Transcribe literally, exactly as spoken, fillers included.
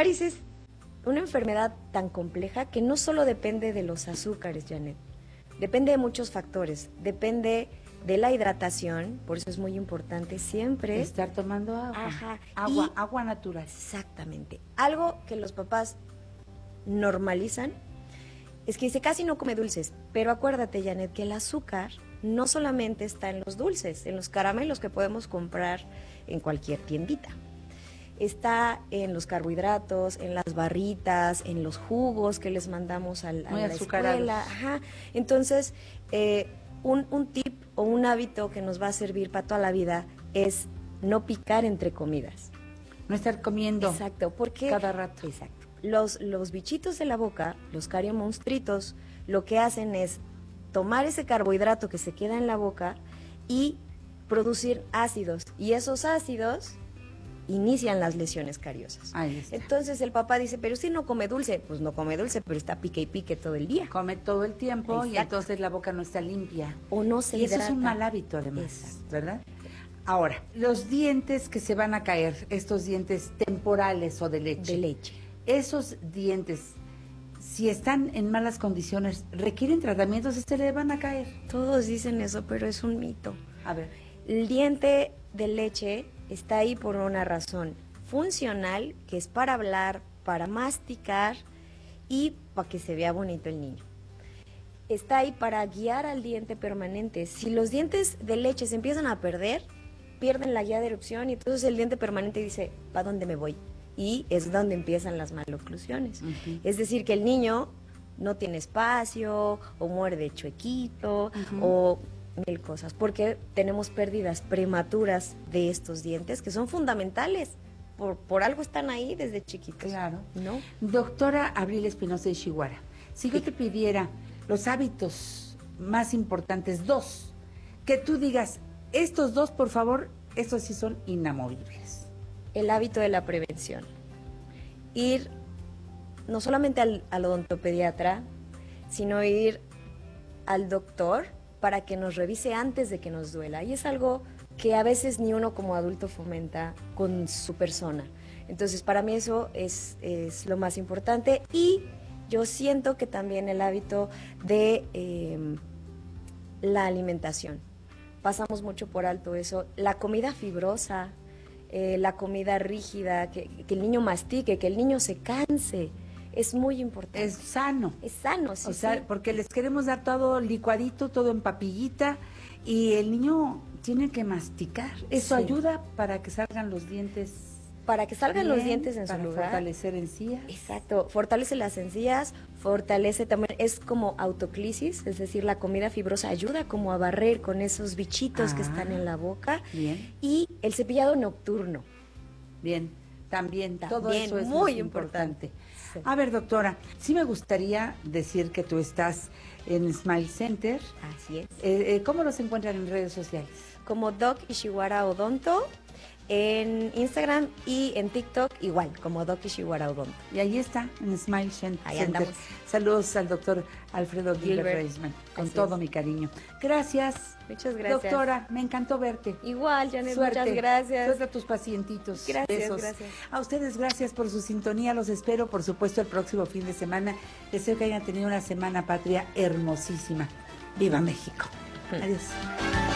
caries es una enfermedad tan compleja que no solo depende de los azúcares, Janet. Depende de muchos factores. Depende de la hidratación, por eso es muy importante siempre estar tomando agua. Ajá. Agua, Y, agua natural. Exactamente. Algo que los papás normalizan es que dice casi no come dulces, pero acuérdate, Janet, que el azúcar no solamente está en los dulces, en los caramelos que podemos comprar en cualquier tiendita. Está en los carbohidratos, en las barritas, en los jugos que les mandamos al, a Muy la azucarados. escuela. Ajá. Entonces, eh, un, un tip o un hábito que nos va a servir para toda la vida es no picar entre comidas. No estar comiendo. Exacto, porque cada rato. Exacto. Los, los bichitos de la boca, los cariomonstritos, lo que hacen es tomar ese carbohidrato que se queda en la boca y producir ácidos. Y esos ácidos inician las lesiones cariosas. Ahí está. Entonces el papá dice, pero si no come dulce, pues no come dulce, pero está pique y pique todo el día. Come todo el tiempo. Exacto. Y entonces la boca no está limpia. O no se y hidrata. eso es un mal hábito además, Exacto. ¿verdad? Ahora, los dientes que se van a caer, estos dientes temporales o de leche. De leche. Esos dientes, si están en malas condiciones, requieren tratamientos, se le van a caer. Todos dicen eso, pero es un mito. A ver. El diente de leche está ahí por una razón funcional, que es para hablar, para masticar y para que se vea bonito el niño. Está ahí para guiar al diente permanente. Si los dientes de leche se empiezan a perder, pierden la guía de erupción y entonces el diente permanente dice, ¿para dónde me voy? Y es donde empiezan las maloclusiones. Uh-huh. Es decir, que el niño no tiene espacio, o muerde chuequito, uh-huh. o mil cosas, porque tenemos pérdidas prematuras de estos dientes que son fundamentales. Por, por algo están ahí desde chiquitos. Claro. ¿No? Doctora Abril Espinosa de Ishiguara, si yo te pidiera los hábitos más importantes, dos, que tú digas, estos dos, por favor, estos sí son inamovibles. El hábito de la prevención. Ir no solamente al, al odontopediatra, sino ir al doctor para que nos revise antes de que nos duela. Y es algo que a veces ni uno como adulto fomenta con su persona. Entonces, para mí eso es, es lo más importante. Y yo siento que también el hábito de eh, la alimentación. Pasamos mucho por alto eso. La comida fibrosa, eh, la comida rígida, que, que el niño mastique, que el niño se canse. Es muy importante. Es sano. Es sano, sí. O sea, sí. porque les queremos dar todo licuadito, todo en papillita, y el niño tiene que masticar. Eso sí. Ayuda para que salgan los dientes. Para que salgan bien, los dientes en su para lugar. Para fortalecer encías. Exacto. Fortalece las encías, fortalece también, es como autoclisis, es decir, la comida fibrosa ayuda como a barrer con esos bichitos ah, que están en la boca. Bien. Y el cepillado nocturno. Bien. También, También, todo eso es muy importante. importante. Sí. A ver, doctora, sí me gustaría decir que tú estás en Smile Center. Así es. Eh, eh, ¿Cómo los encuentran en redes sociales? Como Doc Ishiguara Odonto, en Instagram y en TikTok igual, como Doc Ishiguara Odonto. Y ahí está, en Smile Center. Ahí andamos. Saludos al doctor Alfredo Gilbert Reisman, con Así todo es. mi cariño. Gracias. Muchas gracias. Doctora, me encantó verte. Igual, Janet, Suerte. muchas gracias. Suerte a tus pacientitos. Gracias, Besos. gracias. A ustedes, gracias por su sintonía. Los espero, por supuesto, el próximo fin de semana. Deseo que hayan tenido una semana patria hermosísima. ¡Viva México! Adiós.